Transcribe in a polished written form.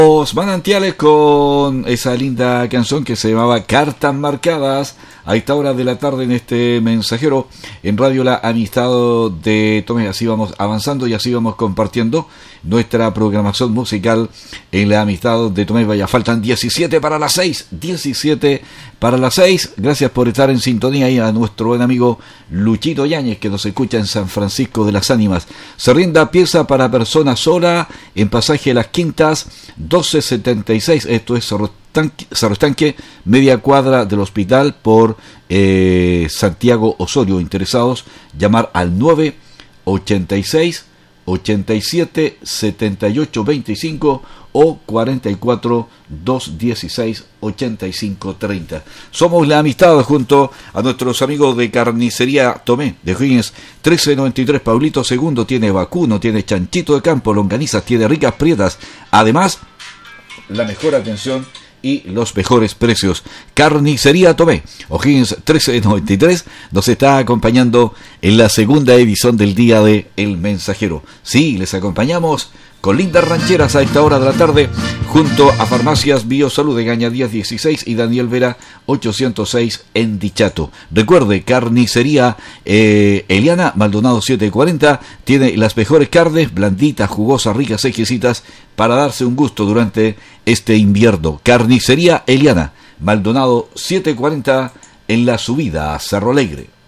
Los Manantiales con esa linda canción que se llamaba Cartas Marcadas a esta hora de la tarde en este mensajero en Radio La Amistad de Tomé. Así vamos avanzando y así vamos compartiendo nuestra programación musical en La Amistad de Tomé. Vaya, faltan 17 para las 6. 17 para las 6. Gracias por estar en sintonía y a nuestro buen amigo Luchito Yáñez que nos escucha en San Francisco de las Ánimas. Se rinda pieza para persona sola en Pasaje Las Quintas 1276. Esto es Cerro Estanque, media cuadra del hospital por Santiago Osorio. Interesados, llamar al 986 87 78 25 o 44 216 85 30. Somos La Amistad junto a nuestros amigos de Carnicería Tomé de O'Higgins 1393. Paulito II tiene vacuno, tiene chanchito de campo, longanizas, tiene ricas prietas. Además, la mejor atención y los mejores precios. Carnicería Tomé, O'Higgins 1393, nos está acompañando en la segunda edición del Día de El Mensajero. Sí, les acompañamos con lindas rancheras a esta hora de la tarde, junto a Farmacias Biosalud de Gaña Díaz 16 y Daniel Vera 806 en Dichato. Recuerde, Carnicería Eliana Maldonado 740, tiene las mejores carnes, blanditas, jugosas, ricas, exquisitas, para darse un gusto durante este invierno. Carnicería Eliana Maldonado 740 en la subida a Cerro Alegre.